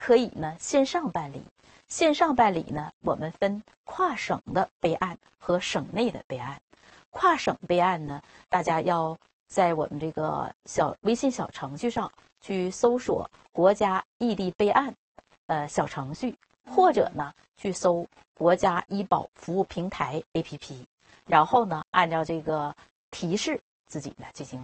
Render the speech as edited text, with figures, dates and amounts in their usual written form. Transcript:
可以呢线上办理。线上办理呢，我们分跨省的备案和省内的备案。跨省备案呢，大家要在我们这个微信小程序上去搜索国家异地备案小程序，或者呢去搜国家医保服务平台 APP， 然后呢按照这个提示自己呢进行